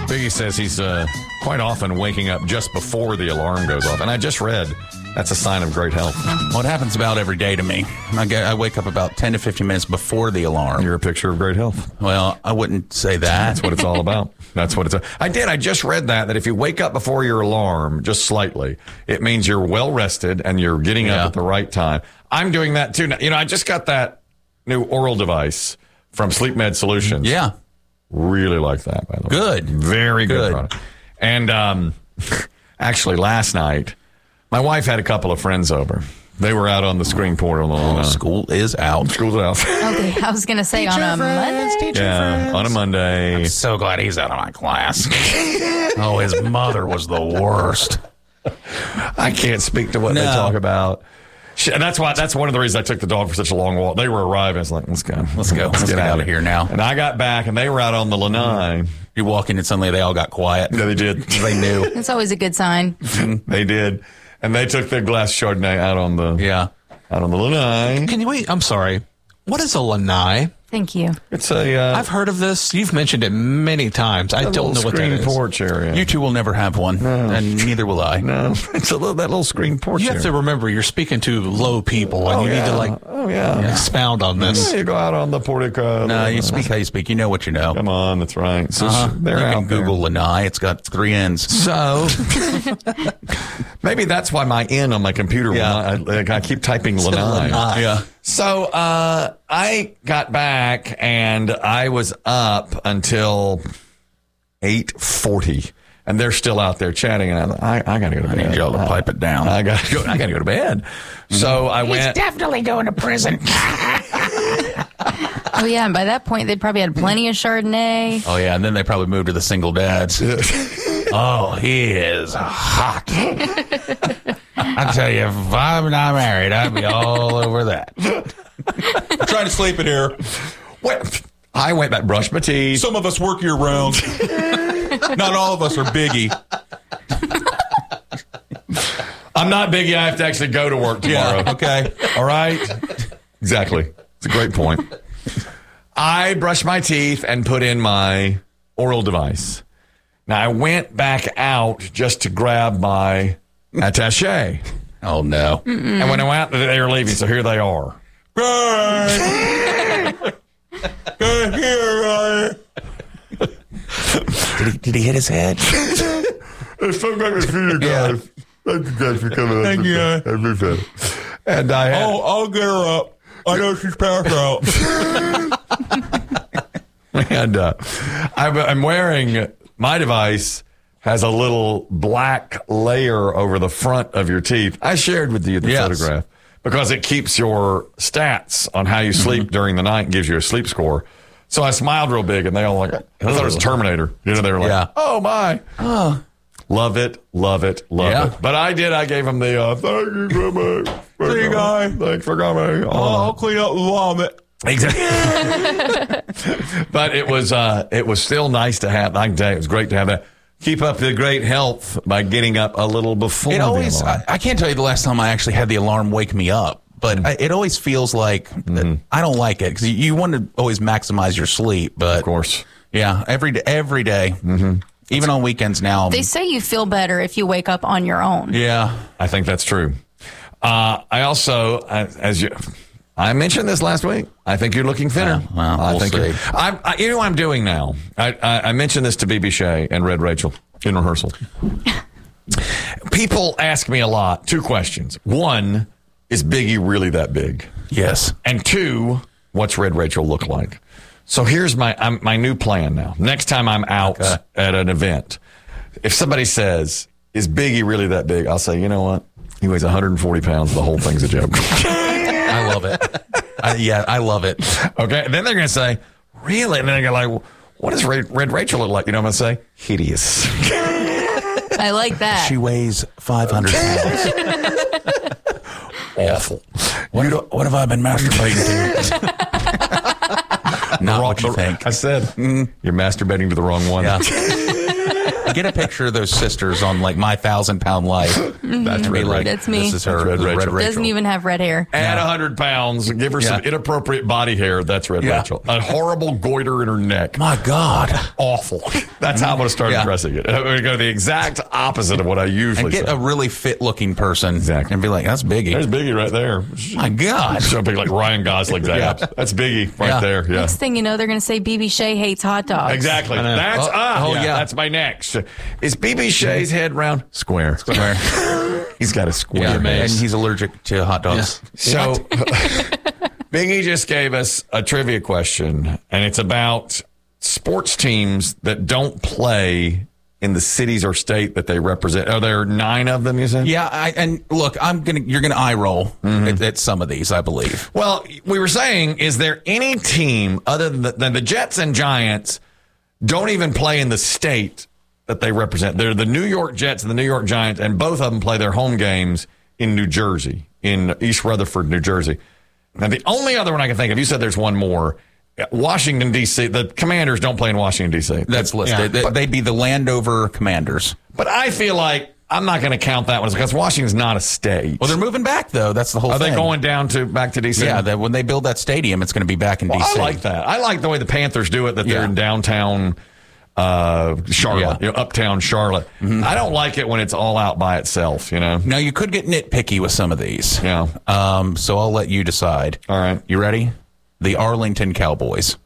Biggie says he's quite often waking up just before the alarm goes off. And I just read that's a sign of great health. Well, it happens about every day to me. I wake up about 10 to 15 minutes before the alarm. You're a picture of great health. Well, I wouldn't say that. That's what it's all about. That's what it's. I just read that if you wake up before your alarm just slightly, it means you're well rested and you're getting up at the right time. I'm doing that too. You know, I just got that new oral device from Sleep Med Solutions. Yeah. Really like that, by the way. Good. Very good product. And actually, last night, my wife had a couple of friends over. They were out on the screen portal. School is out. School's out. Okay, I was going to say on a Monday. On a Monday. I'm so glad he's out of my class. Oh, his mother was the worst. I can't speak to what they talk about. And that's one of the reasons I took the dog for such a long walk. They were arriving. I was like, let's go. Let's get out of here now. And I got back, and they were out on the lanai. You walk in, and suddenly they all got quiet. Yeah, they did. They knew. It's always a good sign. They did. And they took their glass Chardonnay out on the lanai. Can you wait? I'm sorry. What is a lanai? Thank you. It's a. I've heard of this. You've mentioned it many times. I don't know what that is. Screen porch area. You two will never have one, and neither will I. No, it's that little screen porch. You have to remember, you're speaking to low people, and you need to expound on this. Yeah, you go out on the portico. No, you speak how you speak. You know what you know. Come on, that's right. So they're you can Google lanai. It's got 3 N's. So maybe that's why my N on my computer. I keep typing lanai. Yeah. So I got back and I was up until 8:40, and they're still out there chatting. And I got to go to bed. I need y'all to pipe it down. I got to go to bed. So I went. He's definitely going to prison. Oh yeah, and by that point they probably had plenty of Chardonnay. Oh yeah, and then they probably moved to the single dads. Oh, he is hot. I tell you, if I'm not married, I'd be all over that. I'm trying to sleep in here. What? I went back, brushed my teeth. Some of us work year round. Not all of us are Biggie. I'm not Biggie. I have to actually go to work tomorrow. Yeah, okay. All right? Exactly. It's a great point. I brushed my teeth and put in my oral device. Now, I went back out just to grab my attaché. Oh, no. And when I went out, they were leaving, so here they are. Did he hit his head? It's so great to see you guys. Thank you guys for coming. Thank you. And I had... I'll get her up. I know she's passed out. And I'm wearing... My device has a little black layer over the front of your teeth. I shared with you the photograph because it keeps your stats on how you sleep during the night and gives you a sleep score. So I smiled real big, and they all like, I thought it was Terminator. You know, they were like, oh, my. Oh. Love it. But I gave them the, thank you so much. See you guys. Thanks for coming. I'll clean up the vomit. Exactly. But it was still nice to have. I can tell you, it was great to have that. Keep up the great health by getting up a little before the alarm. I can't tell you the last time I actually had the alarm wake me up, but it always feels like I don't like it because you want to always maximize your sleep. But of course, yeah, every day, even on weekends now. They say you feel better if you wake up on your own. Yeah, I think that's true. I also, I mentioned this last week. I think you're looking thinner. We'll see. You know what I'm doing now? I mentioned this to BB Shea and Red Rachel in rehearsal. People ask me a lot. 2 questions. 1, is Biggie really that big? Yes. And 2, what's Red Rachel look like? So here's my new plan now. Next time I'm out at an event, if somebody says, is Biggie really that big? I'll say, you know what? He weighs 140 pounds. The whole thing's a joke. I love it. I love it. Okay. And then they're going to say, really? And then they're going to like, what does Red Rachel look like? You know what I'm going to say? Hideous. I like that. She weighs 500 pounds. Awful. What have I been masturbating to? Not what you think. I said, you're masturbating to the wrong one. Yeah. Get a picture of those sisters on like My 1,000-Pound Life. That's Red Rachel. That's me. This is her. Red Rachel. Doesn't even have red hair. Add 100 pounds, give her some inappropriate body hair. That's Red Rachel. A horrible goiter in her neck. My God. Awful. That's how I'm going to start addressing it. I'm going to go the exact opposite of what I usually And get say. a really fit-looking person and be like, that's Biggie. There's Biggie right there. My God. Something like Ryan Gosling's abs. That's Biggie right there. Yeah. Next thing you know, they're going to say BB Shea hates hot dogs. Exactly. That's that's my next. Is BB Shea's head round? Square. He's got a square and he's allergic to hot dogs. So Biggie just gave us a trivia question, and it's about sports teams that don't play in the cities or state that they represent. Are there 9 of them, you said? Yeah, and look, you're gonna eye roll at some of these, I believe. Well, we were saying, is there any team other than the Jets and Giants don't even play in the state that they represent? They're the New York Jets and the New York Giants, and both of them play their home games in New Jersey, in East Rutherford, New Jersey. Now, the only other one I can think of, you said there's one more, Washington, D.C. The Commanders don't play in Washington, D.C. That's listed. Yeah. They'd be the Landover Commanders. But I feel like I'm not going to count that one because Washington's not a state. Well, they're moving back, though. That's the whole thing. Are they going back to D.C.? Yeah, when they build that stadium, it's going to be back in D.C. I like that. I like the way the Panthers do it, that they're in downtown Charlotte, uptown Charlotte. Mm-hmm. I don't like it when it's all out by itself, Now, you could get nitpicky with some of these. Yeah. So I'll let you decide. All right. You ready? The Arlington Cowboys.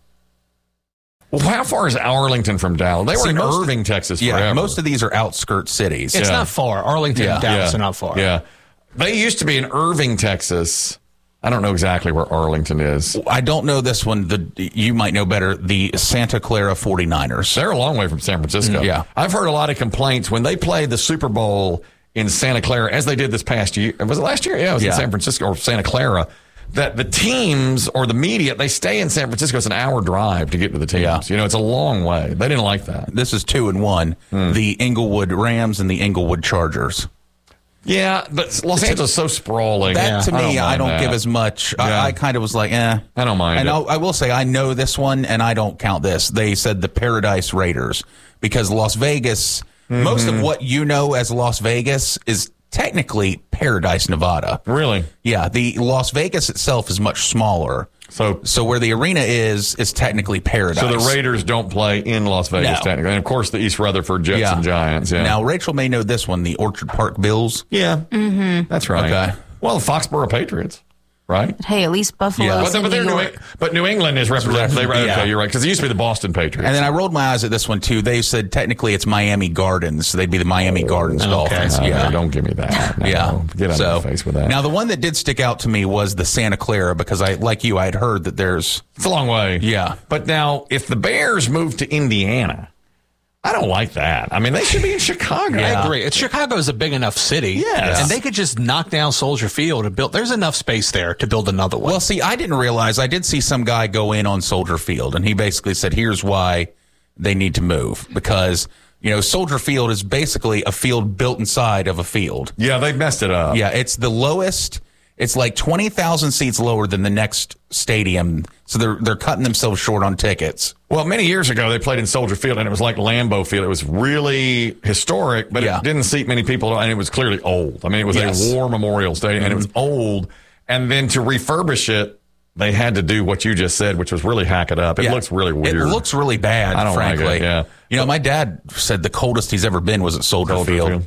Well, how far is Arlington from Dallas? They were in Irving, Texas forever. Yeah, most of these are outskirt cities. It's not far. Arlington and Dallas are not far. Yeah. They used to be in Irving, Texas. I don't know exactly where Arlington is. I don't know this one. You might know better. The Santa Clara 49ers. They're a long way from San Francisco. Yeah. I've heard a lot of complaints when they played the Super Bowl in Santa Clara, as they did this past year. Was it last year? Yeah, it was in San Francisco or Santa Clara. That the teams or the media, they stay in San Francisco. It's an hour drive to get to the teams. Yeah. It's a long way. They didn't like that. This is 2-1. The Inglewood Rams and the Inglewood Chargers. Yeah, but Los Angeles is so sprawling. That to me, I don't give as much. Yeah. I kind of was like, I don't mind and it. I will say, I know this one, and I don't count this. They said the Paradise Raiders, because Las Vegas, most of what you know as Las Vegas is technically Paradise, Nevada. Really? Yeah, the Las Vegas itself is much smaller. So where the arena is technically Paradise. So the Raiders don't play in Las Vegas, technically. And, of course, the East Rutherford Jets and Giants. Yeah. Now, Rachel may know this one, the Orchard Park Bills. Yeah. Mm-hmm. That's right. Okay. Well, the Foxborough Patriots. Right? Hey, at least Buffalo's in New York. But New England is represented. Okay, you're right. Because it used to be the Boston Patriots. And then I rolled my eyes at this one, too. They said technically it's Miami Gardens. So they'd be the Miami Gardens Dolphins. Yeah. Don't give me that. No, get out of my face with that. Now, the one that did stick out to me was the Santa Clara, because I had heard that there's... It's a long way. Yeah. But now, if the Bears move to Indiana... I don't like that. I mean, they should be in Chicago. I agree. Chicago is a big enough city. Yes. And they could just knock down Soldier Field and build. There's enough space there to build another one. Well, see, I didn't realize. I did see some guy go in on Soldier Field, and he basically said, here's why they need to move. Because, Soldier Field is basically a field built inside of a field. Yeah, they messed it up. Yeah, it's the lowest. It's like 20,000 seats lower than the next stadium. So they're cutting themselves short on tickets. Well, many years ago, they played in Soldier Field, and it was like Lambeau Field. It was really historic, but it didn't seat many people, and it was clearly old. I mean, it was a war memorial stadium, and it was old. And then to refurbish it, they had to do what you just said, which was really hack it up. It looks really weird. It looks really bad, I don't frankly. like it, yeah. My dad said the coldest he's ever been was at Soldier Field.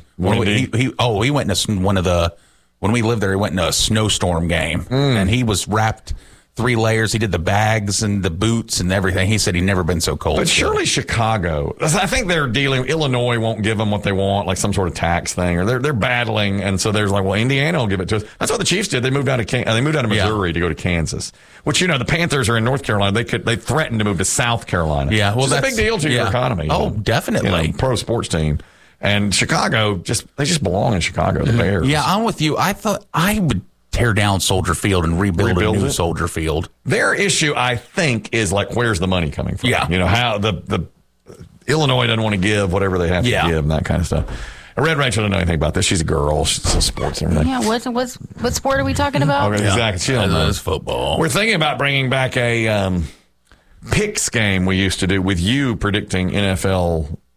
He went in one of the... When we lived there, he went in a snowstorm game, and he was wrapped 3 layers. He did the bags and the boots and everything. He said he'd never been so cold. But surely Chicago, I think they're dealing, Illinois won't give them what they want, like some sort of tax thing, or they're battling, and so there's like, well, Indiana will give it to us. That's what the Chiefs did. They moved out of Missouri to go to Kansas, which, the Panthers are in North Carolina. They threatened to move to South Carolina. Yeah, well, that's a big deal to your economy. Oh, definitely. Pro sports team. And Chicago, they just belong in Chicago, the Bears. Yeah, I'm with you. I thought I would tear down Soldier Field and rebuild a new Soldier Field. Their issue, I think, is like, where's the money coming from? Yeah. How the Illinois doesn't want to give whatever they have to give and that kind of stuff. Red Rachel doesn't know anything about this. She's a girl. She's sports and everything. Yeah, what sport are we talking about? Okay, exactly. She don't know. It's football. We're thinking about bringing back a picks game we used to do with you predicting NFL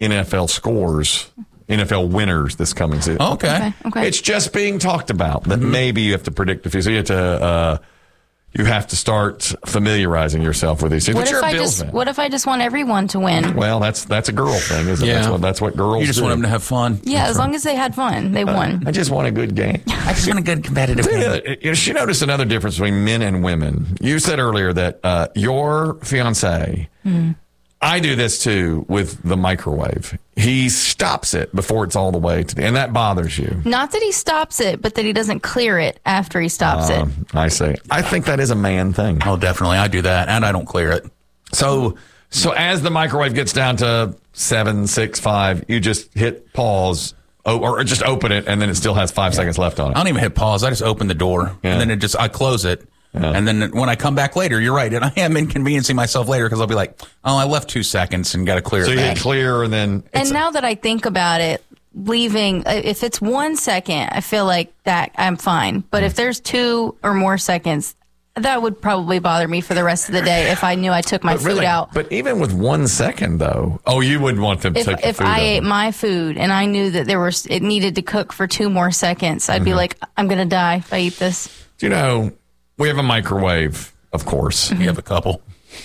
NFL scores, NFL winners this coming season. Okay. It's just being talked about that maybe you have to predict a few. So you have to start familiarizing yourself with these things. What if I just want everyone to win? Well, that's a girl thing, isn't it? That's what girls do. You just want them to have fun. Yeah, as long as they had fun, they won. I just want a good game. I just want a good competitive game. She noticed another difference between men and women. You said earlier that your fiancé, I do this too with the microwave. He stops it before it's all the way to and that bothers you. Not that he stops it, but that he doesn't clear it after he stops it. I see. I think that is a man thing. Oh, definitely. I do that, and I don't clear it. So as the microwave gets down to 7, 6, 5, you just hit pause or just open it, and then it still has 5 seconds left on it. I don't even hit pause. I just open the door, and then I close it. Yeah. And then when I come back later, you're right, and I am inconveniencing myself later because I'll be like, oh, I left 2 seconds and got to clear it back. So you hit clear, and then... And now that I think about it, leaving, if it's 1 second, I feel like that I'm fine. But if there's 2 or more seconds, that would probably bother me for the rest of the day if I knew I took my food out. But even with 1 second, though, you wouldn't want them to take the food If I ate my food and I knew that it needed to cook for 2 more seconds, I'd be like, I'm going to die if I eat this. Do you know... We have a microwave, of course. You have a couple.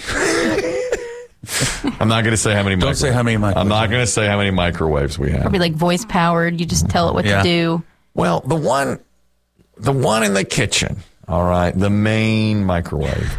I'm not going to say how many. Don't say how many microwaves. I'm not going to say how many microwaves we have. Probably like voice powered. You just tell it what to do. Well, the one in the kitchen. All right, the main microwave.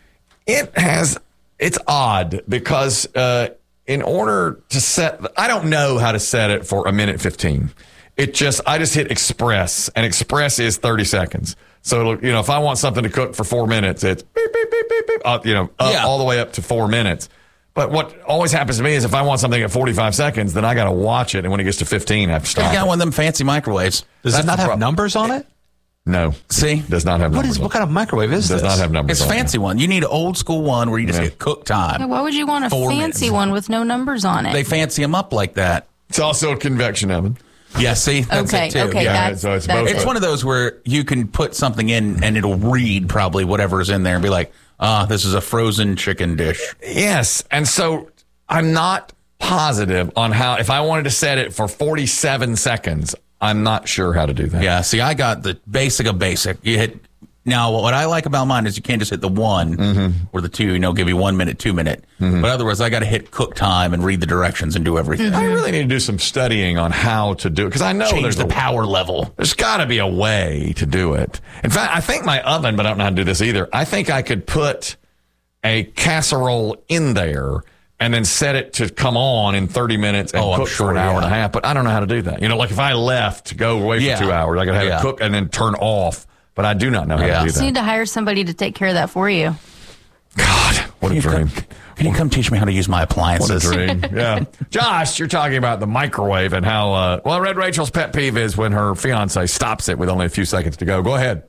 It's odd because in order to set, I don't know how to set it for 1:15. I just hit express, and express is 30 seconds. So, if I want something to cook for 4 minutes, it's beep, beep, beep, beep, beep, all the way up to 4 minutes. But what always happens to me is if I want something at 45 seconds, then I got to watch it. And when it gets to 15, I have to stop. You got one of them fancy microwaves. Does it not have numbers on it? No. See? Does not have numbers. What kind of microwave is this? Does not have numbers. It's a fancy one. You need an old school one where you just hit cook time. Yeah, why would you want a fancy one with no numbers on it? They fancy them up like that. It's also a convection oven. Yeah, see? That's it too. Okay, yeah. So it's one of those where you can put something in and it'll read probably whatever's in there and be like, this is a frozen chicken dish. Yes. And so I'm not positive on how, if I wanted to set it for 47 seconds, I'm not sure how to do that. Yeah, see, I got the basic of basic. You hit. Now, what I like about mine is you can't just hit the 1 or the 2, give you 1 minute, 2 minute. But otherwise, I got to hit cook time and read the directions and do everything. I really need to do some studying on how to do it because I know there's the power level. There's got to be a way to do it. In fact, I think my oven, but I don't know how to do this either. I think I could put a casserole in there and then set it to come on in 30 minutes and cook for an hour and a half. But I don't know how to do that. Like if I left to go away for 2 hours, I got to have it cook and then turn off. But I do not know how to do that. You need to hire somebody to take care of that for you. God, what a dream. Can you come teach me how to use my appliances? What a dream. Yeah. Josh, you're talking about the microwave and how, Red Rachel's pet peeve is when her fiance stops it with only a few seconds to go. Go ahead.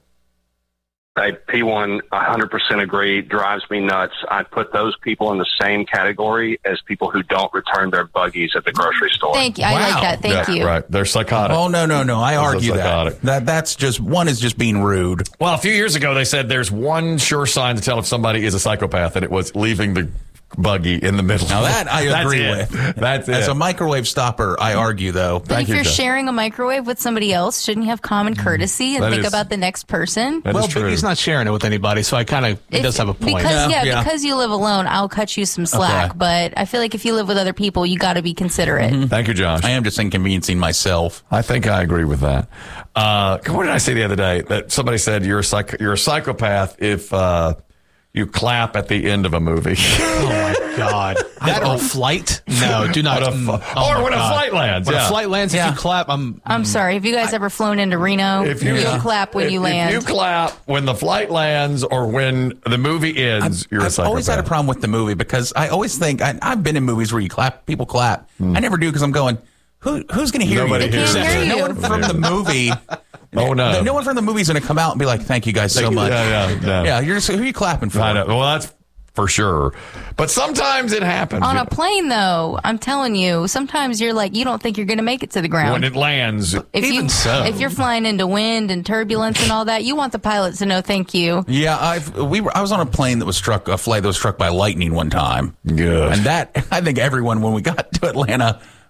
Hey, P1, 100% agree. Drives me nuts. I put those people in the same category as people who don't return their buggies at the grocery store. Thank you. I like that. Thank you. Right. They're psychotic. Oh, no. I argue that's just, one is just being rude. Well, a few years ago, they said there's one sure sign to tell if somebody is a psychopath, and it was leaving the buggy in the middle. Now that I agree with. That's it. As a microwave stopper, I argue, though. But if you're sharing a microwave with somebody else, shouldn't you have common courtesy and think about the next person? Well, but he's not sharing it with anybody, so he does have a point. Because you live alone, I'll cut you some slack. Okay. But I feel like if you live with other people, you got to be considerate. Thank you, Josh. I am just inconveniencing myself. I think I agree with that. What did I say the other day? That somebody said you're a psychopath if you clap at the end of a movie. Oh my God! That or flight? No, do not. When a flight lands. When a flight lands, if you clap, I'm sorry. Have you guys ever flown into Reno? If you clap when you land. If you clap when the flight lands or when the movie ends, you're a psychopath. I've always had a problem with the movie because I always think I've been in movies where you clap, people clap. I never do because I'm going, who's going to hear Nobody you? Hears you. No one from the movie. Oh, no. No one from the movie's going to come out and be like, thank you guys so much. Yeah, who are you clapping for? I know. Well, that's for sure. But sometimes it happens. On a plane, though, I'm telling you, sometimes you're like, you don't think you're going to make it to the ground. When it lands. If you're flying into wind and turbulence and all that, you want the pilot to know thank you. Yeah, I was on a plane that was struck, a flight that was struck by lightning one time. Good. And that, I think everyone, when we got to Atlanta,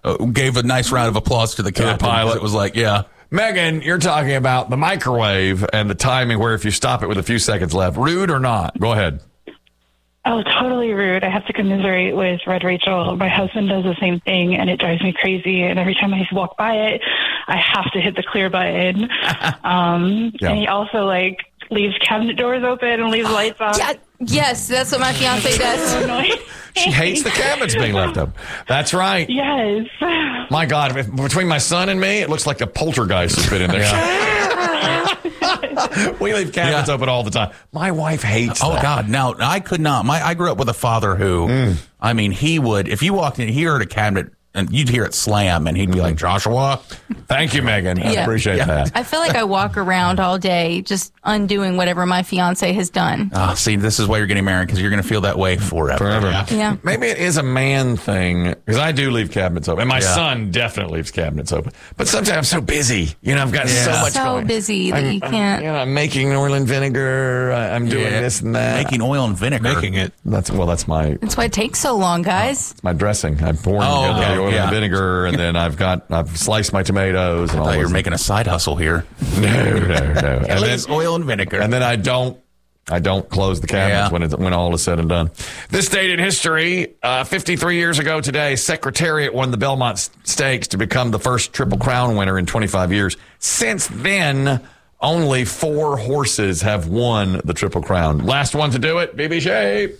gave a nice round of applause to the captain. pilot. It was like, yeah. Megan, you're talking about the microwave and the timing where if you stop it with a few seconds left, rude or not? Go ahead. Oh, totally rude. I have to commiserate with Red Rachel. My husband does the same thing, and it drives me crazy. And every time I walk by it, I have to hit the clear button. And he also, leaves cabinet doors open and leaves lights on. Yeah, yes, that's what my fiance does. So annoying. She hates the cabinets being left up. That's right. Yes. My God, between my son and me, it looks like a poltergeist has been in there. We leave cabinets open all the time. My wife hates that. Oh, God. Now, I could not. I grew up with a father who, he would, if you walked in, he heard a cabinet, and you'd hear it slam, and he'd be like, Joshua. Thank you, Megan. I appreciate that. I feel like I walk around all day just undoing whatever my fiance has done. See, this is why you're getting married, because you're going to feel that way forever. Yeah. Maybe it is a man thing, because I do leave cabinets open. And my son definitely leaves cabinets open. But sometimes I'm so busy. I've got so much going. So busy that you can't. I'm making oil and vinegar. I'm doing this and that. Making oil and vinegar. Making it. That's my That's why it takes so long, guys. my dressing. I'm pouring the oil and vinegar, and then I've sliced my tomatoes and all. You're making a side hustle here. No. And then oil and vinegar. And then I don't close the cabinets when all is said and done. This date in history, 53 years ago today, Secretariat won the Belmont Stakes to become the first Triple Crown winner in 25 years. Since then, only 4 horses have won the Triple Crown. Last one to do it, BB Shea.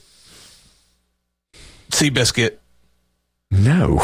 Seabiscuit. No.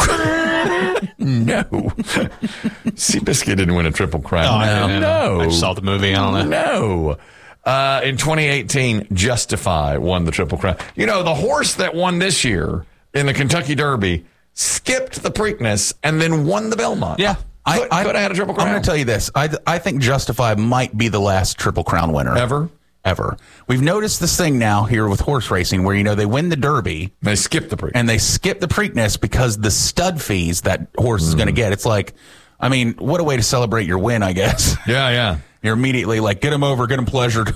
No. Seabiscuit didn't win a Triple Crown. No. I just saw the movie. I don't know. No. In 2018, Justify won the Triple Crown. The horse that won this year in the Kentucky Derby skipped the Preakness and then won the Belmont. Yeah. Could have had a Triple Crown. I'm going to tell you this. I think Justify might be the last Triple Crown winner. Ever. We've noticed this thing now here with horse racing where, they win the Derby. They skip the Preakness. And they skip the Preakness because the stud fees that horse is going to get. It's like, what a way to celebrate your win, I guess. Yeah. You're immediately like, get him over, get him pleasured.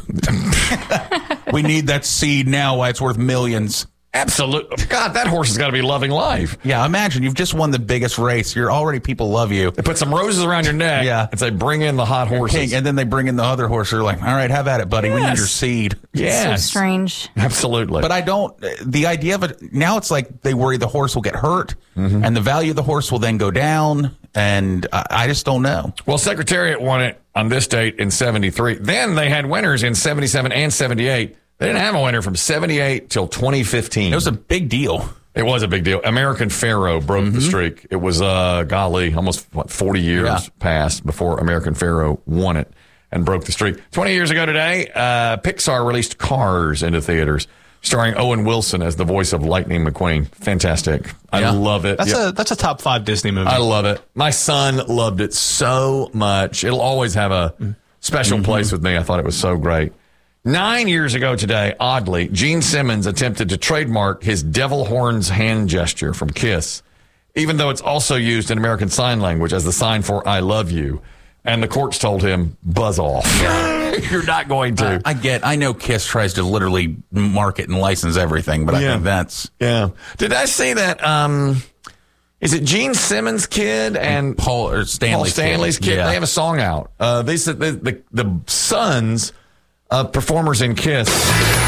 We need that seed now why it's worth millions. Absolutely. God, that horse has got to be loving life. Yeah, imagine you've just won the biggest race. You're already, people love you. They put some roses around your neck and say, bring in the hot horses. King, and then they bring in the other horse. They're like, all right, have at it, buddy. We need your seed. Yes. So strange. Absolutely. But the idea of it, now it's like they worry the horse will get hurt and the value of the horse will then go down. And I just don't know. Well, Secretariat won it on this date in 73. Then they had winners in 77 and 78. They didn't have a winner from 78 till 2015. It was a big deal. It was a big deal. American Pharoah broke the streak. It was, almost 40 years passed before American Pharoah won it and broke the streak. 20 years ago today, Pixar released Cars into theaters, starring Owen Wilson as the voice of Lightning McQueen. Fantastic. I love it. That's a top 5 Disney movie. I love it. My son loved it so much. It'll always have a special place with me. I thought it was so great. 9 years ago today, oddly, Gene Simmons attempted to trademark his devil horns hand gesture from Kiss, even though it's also used in American Sign Language as the sign for I love you. And the courts told him, buzz off. You're not going to. I know Kiss tries to literally market and license everything, but I think that's... Yeah. Did I see that... is it Gene Simmons' kid and Paul Stanley's kid? Yeah. They have a song out. They said the sons of performers in Kiss